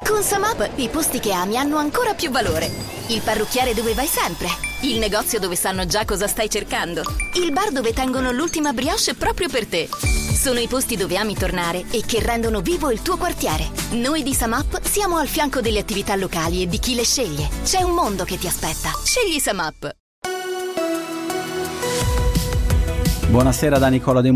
Con Samap i posti che ami hanno ancora più valore. Il parrucchiere dove vai sempre. Il negozio dove sanno già cosa stai cercando. Il bar dove tengono l'ultima brioche proprio per te. Sono i posti dove ami tornare e che rendono vivo il tuo quartiere. Noi di Samap siamo al fianco delle attività locali e di chi le sceglie. C'è un mondo che ti aspetta. Scegli Samap. Buonasera da Nicola De